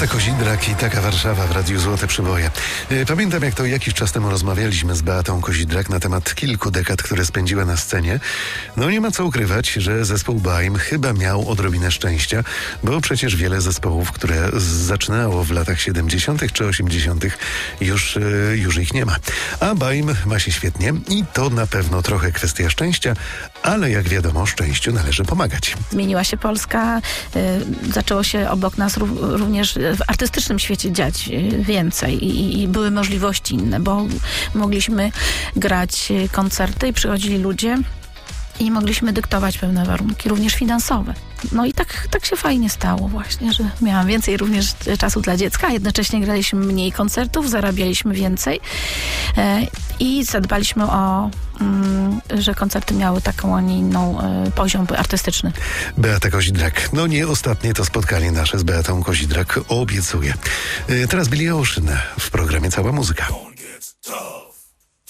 Beata Kozidrak i Taka Warszawa w Radiu Złote Przyboje. Pamiętam, jak to jakiś czas temu rozmawialiśmy z Beatą Kozidrak na temat kilku dekad, które spędziła na scenie. No nie ma co ukrywać, że zespół BAIM chyba miał odrobinę szczęścia, bo przecież wiele zespołów, które zaczynało w latach 70. czy 80. już ich nie ma. A BAIM ma się świetnie i to na pewno trochę kwestia szczęścia, ale jak wiadomo, szczęściu należy pomagać. Zmieniła się Polska, zaczęło się obok nas również w artystycznym świecie dziać więcej i były możliwości inne, bo mogliśmy grać koncerty i przychodzili ludzie i mogliśmy dyktować pewne warunki, również finansowe. No i tak się fajnie stało właśnie, że miałam więcej również czasu dla dziecka, a jednocześnie graliśmy mniej koncertów, zarabialiśmy więcej i zadbaliśmy o że koncerty miały taką, a nie inną poziom artystyczny. Beata Kozidrak. No nie ostatnie to spotkanie nasze z Beatą Kozidrak, obiecuję. Teraz Billie Ocean w programie Cała Muzyka.